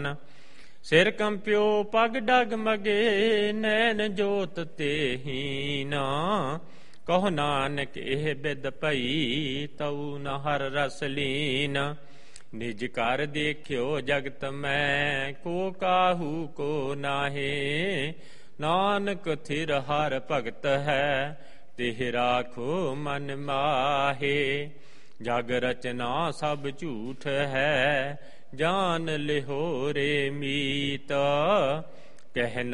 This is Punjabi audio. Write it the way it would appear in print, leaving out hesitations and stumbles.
ਸਿਰ ਕੰਪਿਓ ਪਗ ਡਗਮਗੇ ਨੈਣ ਜੋਤ ਤੇ ਹੀਨਾ। ਕਹੋ ਨਾਨਕ ਇਹ ਬਿਦ ਭਈ ਤਉ ਨ ਹਰ ਰਸ ਲੀਨ। ਨਿਜ ਘਰ ਦੇਖਿਓ ਜਗਤ ਮੈਂ ਕੋ ਕਾਹੂ ਕੋ ਨਾਹੇ। ਨਾਨਕ ਥਿਰ ਹਰ ਭਗਤ ਹੈ ਤਿਹ ਰਾਖੋ ਮਨ ਮਾਹੇ। ਜਗ ਰਚਨਾ ਸਭ ਝੂਠ ਹੈ ਜਾਨ ਲਿਹੋ ਰੇ ਮੀਤ। ਕਹਿ